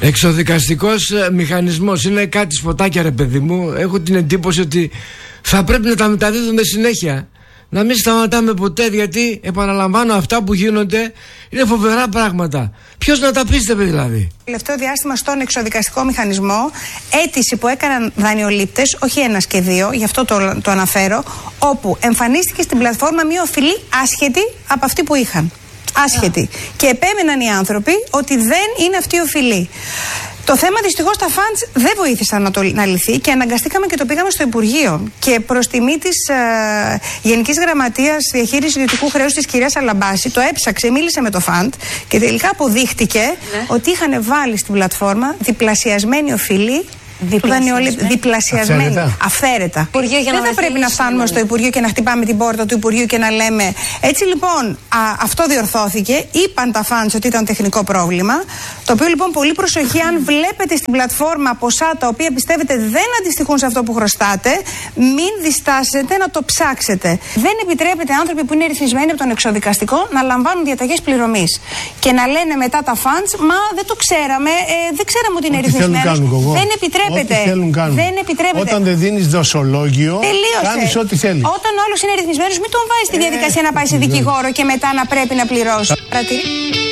Εξοδικαστικός μηχανισμός είναι κάτι σποτάκια, ρε παιδί μου. Έχω την εντύπωση ότι θα πρέπει να τα μεταδίδουμε συνέχεια. Να μην σταματάμε ποτέ, γιατί επαναλαμβάνω, αυτά που γίνονται είναι φοβερά πράγματα. Ποιος να τα πίστευε δηλαδή? Τελευταίο διάστημα στον εξοδικαστικό μηχανισμό, αίτηση που έκαναν δανειολήπτες, όχι ένας και δύο, γι' αυτό το αναφέρω, όπου εμφανίστηκε στην πλατφόρμα μία οφειλή άσχετη από αυτή που είχαν. Άσχετη. Και επέμεναν οι άνθρωποι ότι δεν είναι αυτή η οφειλή. Το θέμα δυστυχώς τα funds δεν βοήθησαν να λυθεί και αναγκαστήκαμε και το πήγαμε στο Υπουργείο. Και προς τιμή της Γενικής Γραμματείας Διαχείρισης Ιδιωτικού Χρέους της κυρίας Αλαμπάση, το έψαξε, μίλησε με το fund και τελικά αποδείχτηκε ότι είχαν βάλει στην πλατφόρμα διπλασιασμένη οφειλή. Διπλασιασμένη. Αυθαίρετα. Δεν θα πρέπει να φτάνουμε στο Υπουργείο και να χτυπάμε την πόρτα του Υπουργείου και να λέμε. Έτσι λοιπόν, αυτό διορθώθηκε. Είπαν τα fans ότι ήταν τεχνικό πρόβλημα. Το οποίο λοιπόν, πολύ προσοχή, αν βλέπετε στην πλατφόρμα ποσά τα οποία πιστεύετε δεν αντιστοιχούν σε αυτό που χρωστάτε, μην διστάσετε να το ψάξετε. Δεν επιτρέπεται άνθρωποι που είναι ρυθμισμένοι από τον εξοδικαστικό να λαμβάνουν διαταγές πληρωμής και να λένε μετά τα fans, μα δεν το ξέραμε, δεν ξέραμε ότι είναι ρυθμισμένοι. Δεν επιτρέπεται. Δεν επιτρέπεται. Όταν δεν δίνεις δοσολόγιο, κάνεις ό,τι θέλεις. Όταν ο άλλος είναι ρυθμισμένος, μην τον βάζεις στη διαδικασία να πάει σε δικηγόρο και μετά να πρέπει να πληρώσει.